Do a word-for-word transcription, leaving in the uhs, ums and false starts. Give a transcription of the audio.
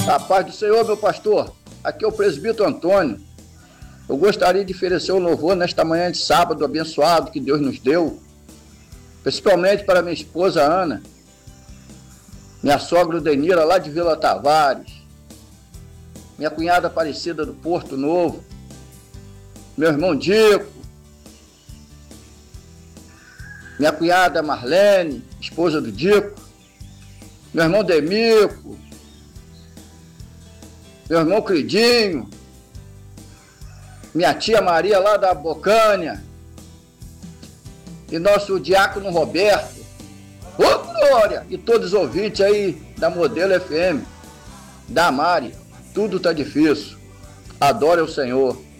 A paz do Senhor, meu pastor. Aqui é o presbítero Antônio. Eu gostaria de oferecer um louvor nesta manhã de sábado abençoado que Deus nos deu, principalmente para minha esposa Ana, minha sogra Denira lá de Vila Tavares, minha cunhada Aparecida do Porto Novo, meu irmão Dico, minha cunhada Marlene, esposa do Dico, meu irmão Demico, meu irmão Cridinho, minha tia Maria lá da Bocânia e nosso diácono Roberto. Ô, glória! E todos os ouvintes aí da Modelo F M, da Mari. Tudo tá difícil. Adore o Senhor.